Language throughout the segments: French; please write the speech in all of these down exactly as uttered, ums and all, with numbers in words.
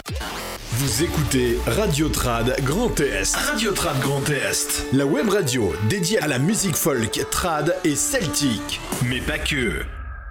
Vous écoutez Radio Trad Grand Est. Radio Trad Grand Est. La web radio dédiée à la musique folk, trad et celtique. Mais pas que.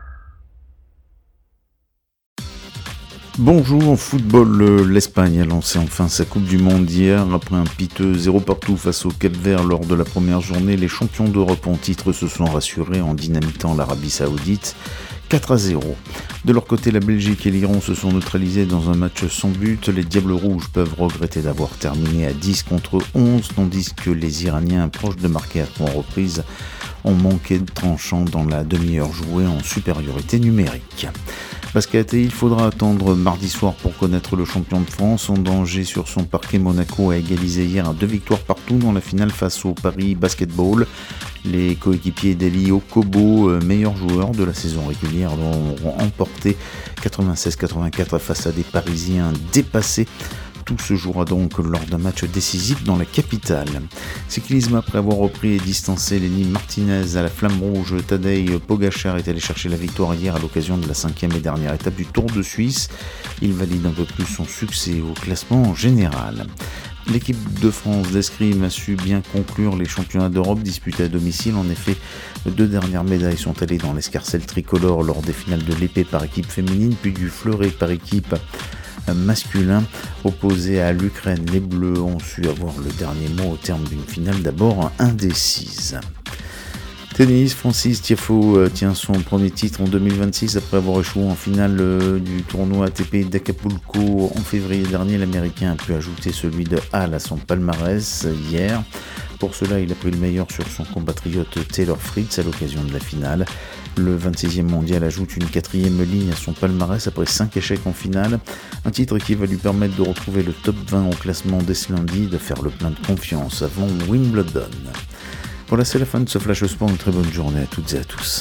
Bonjour, en football, l'Espagne a lancé enfin sa Coupe du Monde hier. Après un piteux zéro partout face au Cap-Vert lors de la première journée, les champions d'Europe en titre se sont rassurés en dynamitant l'Arabie Saoudite quatre à zéro. De leur côté, la Belgique et l'Iran se sont neutralisés dans un match sans but. Les Diables Rouges peuvent regretter d'avoir terminé à dix contre onze, tandis que les Iraniens, proches de marquer à trois reprises, ont manqué de tranchant dans la demi-heure jouée en supériorité numérique. Basket, il faudra attendre mardi soir pour connaître le champion de France. En danger sur son parquet, Monaco a égalisé hier à deux victoires partout dans la finale face au Paris Basketball. Les coéquipiers d'Eli Okobo, meilleurs joueurs de la saison régulière, ont emporté quatre-vingt-seize à quatre-vingt-quatre face à des Parisiens dépassés. Tout se jouera donc lors d'un match décisif dans la capitale. Cyclisme, après avoir repris et distancé Lenny Martinez à la flamme rouge, Tadej Pogačar est allé chercher la victoire hier à l'occasion de la cinquième et dernière étape du Tour de Suisse. Il valide un peu plus son succès au classement général. L'équipe de France d'escrime a su bien conclure les championnats d'Europe disputés à domicile. En effet, deux dernières médailles sont allées dans l'escarcelle tricolore lors des finales de l'épée par équipe féminine, puis du fleuret par équipe masculin. Opposé à l'Ukraine, les Bleus ont su avoir le dernier mot au terme d'une finale d'abord indécise. Tennis, Francis Tiafoe tient son premier titre en deux mille vingt-six après avoir échoué en finale du tournoi A T P d'Acapulco en février dernier. L'Américain a pu ajouter celui de Halle à son palmarès hier. Pour cela, il a pris le meilleur sur son compatriote Taylor Fritz à l'occasion de la finale. Le vingt-sixième mondial ajoute une quatrième ligne à son palmarès après cinq échecs en finale. Un titre qui va lui permettre de retrouver le top vingt au classement dès ce lundi et de faire le plein de confiance avant Wimbledon. Voilà, c'est la fin de ce Flash Sport. Une très bonne journée à toutes et à tous.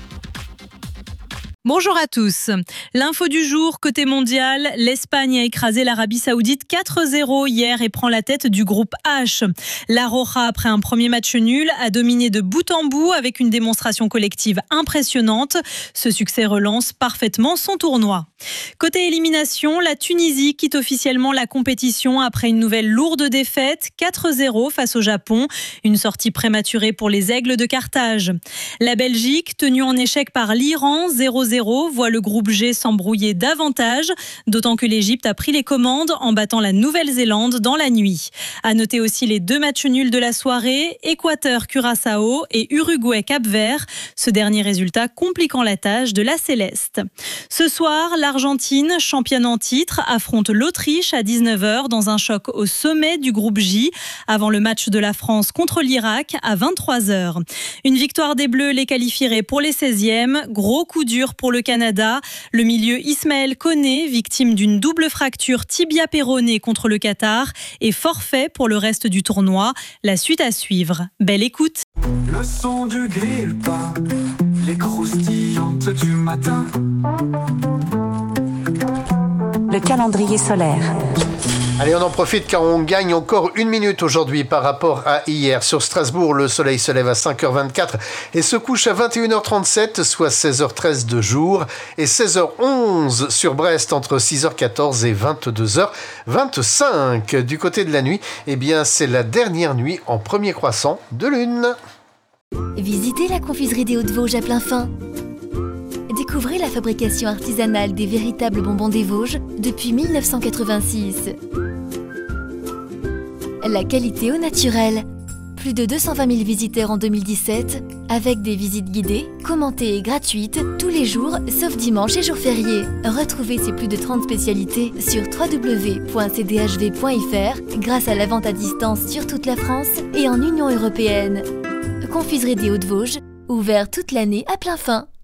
Bonjour à tous. L'info du jour, côté mondial, l'Espagne a écrasé l'Arabie Saoudite quatre zéro hier et prend la tête du groupe H. La Roja, après un premier match nul, a dominé de bout en bout avec une démonstration collective impressionnante. Ce succès relance parfaitement son tournoi. Côté élimination, la Tunisie quitte officiellement la compétition après une nouvelle lourde défaite, quatre zéro face au Japon. Une sortie prématurée pour les Aigles de Carthage. La Belgique, tenue en échec par l'Iran, zéro zéro, voit le groupe G s'embrouiller davantage, d'autant que l'Égypte a pris les commandes en battant la Nouvelle-Zélande dans la nuit. À noter aussi les deux matchs nuls de la soirée, Équateur-Curaçao et Uruguay-Cap-Vert, ce dernier résultat compliquant la tâche de la Céleste. Ce soir, l'Argentine, championne en titre, affronte l'Autriche à dix-neuf heures dans un choc au sommet du groupe J, avant le match de la France contre l'Irak à vingt-trois heures. Une victoire des Bleus les qualifierait pour les seizièmes, gros coup dur pour le Canada. Le milieu Ismaël Koné, victime d'une double fracture tibia-péronée contre le Qatar, est forfait pour le reste du tournoi. La suite à suivre. Belle écoute. Le son du grille-pain, les croustillantes du matin. Le calendrier solaire. Allez, on en profite car on gagne encore une minute aujourd'hui par rapport à hier. Sur Strasbourg, le soleil se lève à cinq heures vingt-quatre et se couche à vingt et une heures trente-sept, soit seize heures treize de jour, et seize heures onze sur Brest entre six heures quatorze et vingt-deux heures vingt-cinq. Du côté de la nuit, eh bien, c'est la dernière nuit en premier croissant de lune. Visitez la confiserie des Hauts-de-Vosges à Plainfin. Découvrez la fabrication artisanale des véritables bonbons des Vosges depuis mille neuf cent quatre-vingt-six. La qualité au naturel. Plus de deux cent vingt mille visiteurs en deux mille dix-sept, avec des visites guidées, commentées et gratuites, tous les jours, sauf dimanche et jours fériés. Retrouvez ces plus de trente spécialités sur w w w point c d h v point f r grâce à la vente à distance sur toute la France et en Union européenne. Confiserie des Hauts-de-Vosges, ouvert toute l'année à Plainfin.